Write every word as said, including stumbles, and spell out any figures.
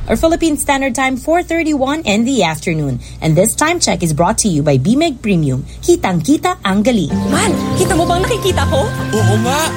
or Philippine Standard Time four thirty-one in the afternoon. And this time check is brought to you by B M E G Premium. Kitang-kita ang galing. Man, kita mo bang nakikita ko? Oo nga.